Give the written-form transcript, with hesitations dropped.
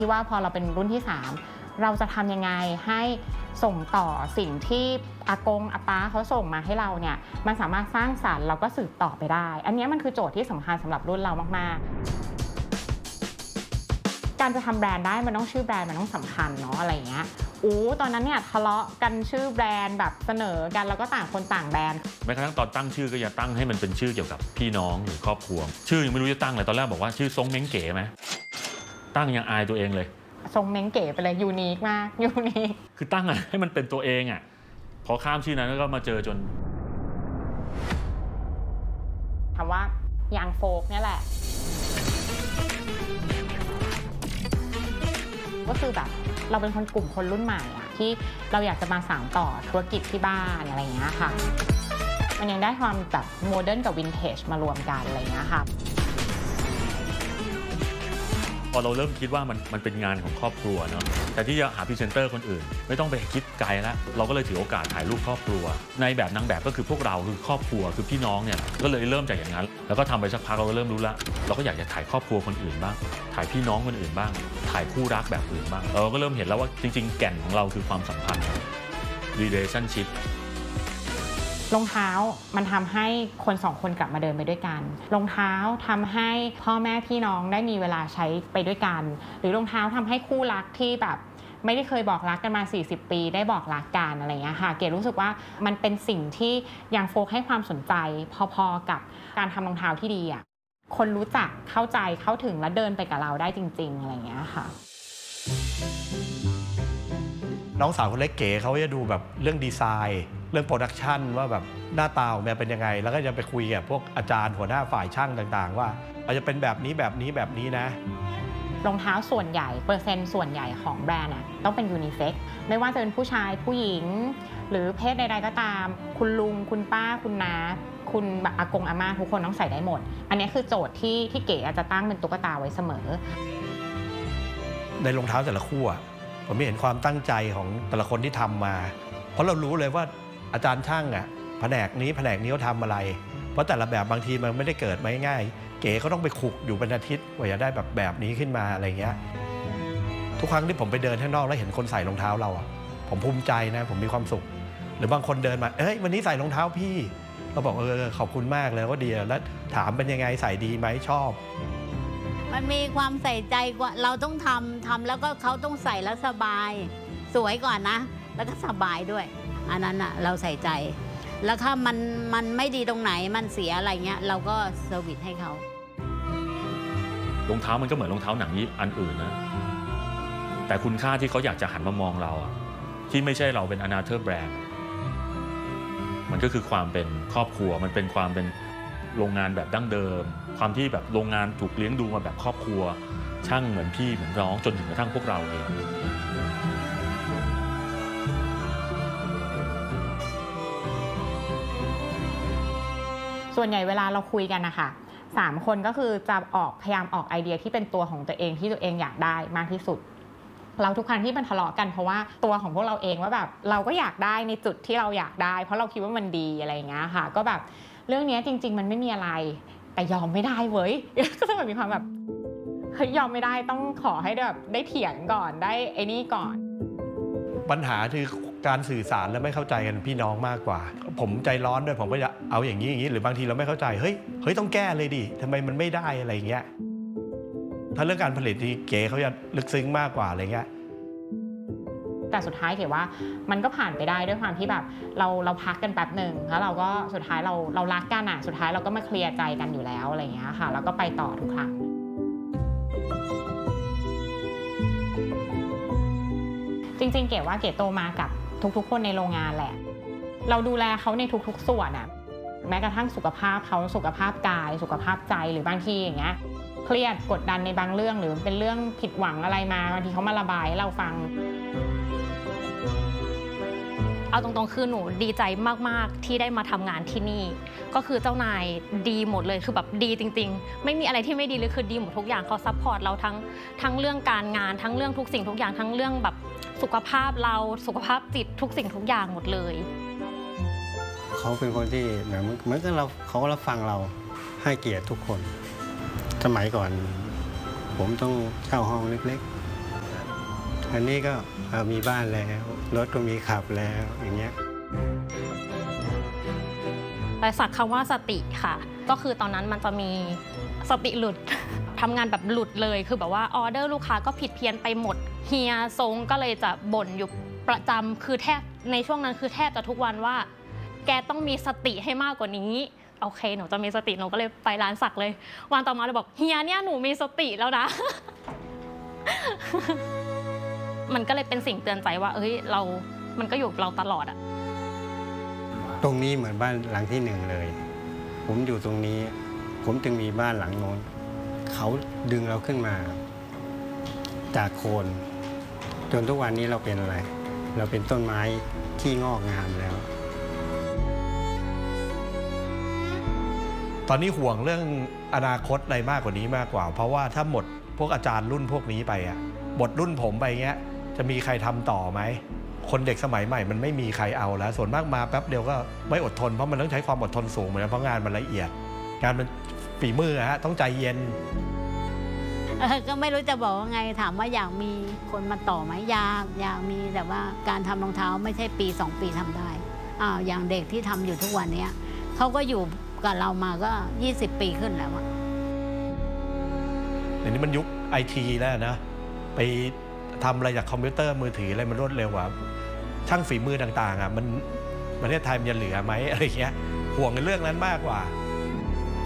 ที่ว่าพอเราเป็นรุ่นที่3เราจะทำยังไงให้ส่งต่อสิ่งที่อากงอาป้าเขาส่งมาให้เราเนี่ยมันสามารถสร้างสรรค์แล้วก็สืบต่อไปได้อันนี้มันคือโจทย์ที่สำคัญสำหรับรุ่นเรามากๆการจะทำแบรนด์ได้มันต้องชื่อแบรนด์มันต้องสำคัญเนาะอะไรเงี้ยตอนนั้นเนี่ยทะเลาะกันชื่อแบรนด์แบบเสนอกันแล้วก็ต่างคนต่างแบรนด์แม้กระทั่งตอนตั้งชื่อก็อย่าตั้งให้มันเป็นชื่อเกี่ยวกับพี่น้องหรือครอบครัวชื่อยังไม่รู้จะตั้งเลยตอนแรกบอกว่าชื่อทรงเม้งเก๋ไหมตั้งยังอายตัวเองเลยทรงเม้งเก๋ไปเลยยูนิคมากยูนิคคือตั้งให้มันเป็นตัวเองพอข้ามชื่อนั้นก็มาเจอจนคำว่ายังโฟกเนี่ยแหละก็คือแบบเราเป็นกลุ่มคนรุ่นใหม่ที่เราอยากจะมาสานต่อธุรกิจที่บ้านอะไรอย่างเงี้ยค่ะมันยังได้ความแบบโมเดิร์นกับวินเทจมารวมกันอะไรอย่างเงี้ยค่ะพอเราเริ่มคิดว่ามันเป็นงานของครอบครัวเนาะแต่ที่จะหาพรีเซนเตอร์คนอื่นไม่ต้องไปคิดไกลแล้วเราก็เลยถือโอกาสถ่ายรูปครอบครัวในแบบนางแบบก็คือพวกเราคือครอบครัวคือพี่น้องเนี่ยก็เลยเริ่มจากอย่างนั้นแล้วก็ทำไปสักพักเราก็เริ่มรู้ละเราก็อยากจะถ่ายครอบครัวคนอื่นบ้างถ่ายพี่น้องคนอื่นบ้างถ่ายคู่รักแบบอื่นบ้างเราก็เริ่มเห็นแล้วว่าจริงๆแก่นของเราคือความสัมพันธ์ relationship รองเท้ามันทำให้คน2คนกลับมาเดินไปด้วยกันรองเท้าทำให้พ่อแม่พี่น้องได้มีเวลาใช้ไปด้วยกันหรือรองเท้าทำให้คู่รักที่แบบไม่ได้เคยบอกรักกันมา40 ปีได้บอกรักกันอะไรเงี้ยค่ะเกดรู้สึกว่ามันเป็นสิ่งที่ยังโฟกัสให้ความสนใจพอๆกับการทำรองเท้าที่ดีคนรู้จักเข้าใจเข้าถึงและเดินไปกับเราได้จริงๆอะไรเงี้ยค่ะน้องสาวคนเล็กเก๋เขาจะดูแบบเรื่องดีไซน์เรื่องโปรดักชันว่าแบบหน้าตาของมันเป็นยังไงแล้วก็จะไปคุยกับพวกอาจารย์หัวหน้าฝ่ายช่างต่างๆว่าอาจจะเป็นแบบนี้แบบนี้แบบนี้นะรองเท้าส่วนใหญ่เปอร์เซ็นต์ส่วนใหญ่ของแบรนด์ต้องเป็นยูนิเซ็กซ์ไม่ว่าจะเป็นผู้ชายผู้หญิงหรือเพศใดๆก็ตามคุณลุงคุณป้าคุณน้าคุณแบบอากงอาม่าทุกคนต้องใส่ได้หมดอันนี้คือโจทย์ที่เก๋อาจจะตั้งเป็นตุ๊กตาไว้เสมอในรองเท้าแต่ละคู่ผมไม่เห็นความตั้งใจของแต่ละคนที่ทำมาเพราะเรารู้เลยว่าอาจารย์ช่างแผนกนี้เขาทำอะไรเพราะแต่ละแบบบางทีมันไม่ได้เกิดมาง่ายๆเก๋เขาต้องไปขุกอยู่เป็นอาทิตย์กว่าจะได้แบบนี้ขึ้นมาอะไรเงี้ยทุกครั้งที่ผมไปเดินข้างนอกแล้วเห็นคนใส่รองเท้าเราผมภูมิใจนะผมมีความสุขหรือบางคนเดินมาวันนี้ใส่รองเท้าพี่เราบอกขอบคุณมากเลยว่าดีแล้วถามเป็นยังไงใส่ดีไหมชอบมันมีความใส่ใจกว่าเราต้องทำแล้วก็เขาต้องใส่แล้วสบายสวยก่อนนะแล้วก็สบายด้วยอันนั้นเราใส่ใจแล้วถ้ามันไม่ดีตรงไหนมันเสียอะไรเงี้ยเราก็เซอร์วิสให้เขารองเท้ามันก็เหมือนรองเท้าหนังอันอื่นนะแต่คุณค่าที่เขาอยากจะหันมามองเราที่ไม่ใช่เราเป็นanother brandมันก็คือความเป็นครอบครัวมันเป็นความเป็นโรงงานแบบดั้งเดิมความที่แบบโรงงานถูกเลี้ยงดูมาแบบครอบครัวช่างเหมือนพี่เหมือนน้องจนถึงกระทั่งพวกเราเองส่วนใหญ่เวลาเราคุยกันนะคะ3 คนก็คือจะพยายามออกไอเดียที่เป็นตัวของตัวเองที่ตัวเองอยากได้มากที่สุดเราทุกครั้งที่มันทะเลาะกันเพราะว่าตัวของพวกเราเองว่าแบบเราก็อยากได้ในจุดที่เราอยากได้เพราะเราคิดว่ามันดีอะไรอย่างเงี้ยค่ะก็แบบเรื่องนี้จริงๆมันไม่มีอะไรแต่ยอมไม่ได้เว้ยก็จะแบบมีความแบบเฮ้ยยอมไม่ได้ต้องขอให้แบบได้เถียงก่อนได้ไอ้นี่ก่อนปัญหาคือการสื่อสารและไม่เข้าใจกันพี่น้องมากกว่าผมใจร้อนด้วยผมก็จะเอาอย่างนี้หรือบางทีเราไม่เข้าใจเฮ้ยต้องแก้เลยดิทำไมมันไม่ได้อะไรอย่างเงี้ยถ้าเรื่องการผลิตที่เก๋เขาจะลึกซึ้งมากกว่าอะไรเงี้ยแต่สุดท้ายเก๋ว่ามันก็ผ่านไปได้ด้วยความที่แบบเราพักกันแป๊บหนึ่งแล้วเราก็สุดท้ายเรารักกันสุดท้ายเราก็มาเคลียร์ใจกันอยู่แล้วอะไรเงี้ยค่ะแล้วก็ไปต่อทุกครั้งจริงๆเก๋ว่าเก๋โตมากับทุกๆคนในโรงงานแหละเราดูแลเขาในทุกๆส่วนแม้กระทั่งสุขภาพเขาสุขภาพกายสุขภาพใจหรือบางทีอย่างเงี้ยเครียดกดดันในบางเรื่องหรือเป็นเรื่องผิดหวังอะไรมาบางทีเขามาระบายให้เราฟังเอาตรงๆคือหนูดีใจมากๆที่ได้มาทำงานที่นี่ก็คือเจ้านายดีหมดเลยคือแบบดีจริงๆไม่มีอะไรที่ไม่ดีเลยคือดีหมดทุกอย่างเขาซัพพอร์ตเราทั้งเรื่องการงานทั้งเรื่องทุกสิ่งทุกอย่างทั้งเรื่องแบบสุขภาพเราสุขภาพจิตทุกสิ่งทุกอย่างหมดเลยเขาเป็นคนที่เหมือนกับเขารับฟังเราให้เกียรติทุกคนสมัยก่อนผมต้องเช่าห้องเล็กอันนี้ก็มีบ้านแล้วรถก็มีขับแล้วอย่างเงี้ยแต่สักคำว่าสติค่ะก็คือตอนนั้นมันจะมีสติหลุด ทำงานแบบหลุดเลยคือแบบว่าออเดอร์ลูกค้าก็ผิดเพี้ยนไปหมดเฮียทรงก็เลยจะบ่นอยู่ประจำคือแทบในช่วงนั้นคือแทบจะทุกวันว่าแกต้องมีสติให้มากกว่านี้โอเคหนูจะมีสติหนูก็เลยไปร้านสักเลยวันต่อมาเลยบอกเฮียเนี่ยหนูมีสติแล้วนะ มันก็เลยเป็นสิ่งเตือนใจว่าเอ้ยมันก็อยู่กับเราตลอดอะตรงนี้เหมือนบ้านหลังที่หนึ่งเลยผมอยู่ตรงนี้ผมจึงมีบ้านหลังโน้นเขาดึงเราขึ้นมาจากโคนจนทุกวันนี้เราเป็นอะไรเราเป็นต้นไม้ที่งอกงามแล้วตอนนี้ห่วงเรื่องอนาคตอะไรมากกว่านี้มากกว่าเพราะว่าถ้าหมดพวกอาจารย์รุ่นพวกนี้ไปอ่ะหมดรุ่นผมไปเงี้ยจะมีใครทำต่อไหมคนเด็กสมัยใหม่มันไม่มีใครเอาแล้วส่วนมากมาแป๊บเดียวก็ไม่อดทนเพราะมันต้องใช้ความอดทนสูงเหมือนกันเพราะงานมันละเอียดงานมันฝีมือฮะต้องใจเย็นก็ไม่รู้จะบอกว่าไงถามว่าอยากมีคนมาต่อไหมอยากมีแต่ว่าการทำรองเท้าไม่ใช่ปี2 ปีทำได้อย่างเด็กที่ทำอยู่ทุกวันนี้เขาก็อยู่กับเรามาก็20 ปีขึ้นแล้วอะเดี๋ยวนี้มันยุคไอทีแล้วนะไปทำอะไรจากคอมพิวเตอร์มือถืออะไรมันรวดเร็วกว่าช่างฝีมือต่างๆอ่ะมันประเทศไทยมันจะเหลือไหมอะไรเงี้ยห่วงในเรื่องนั้นมากกว่า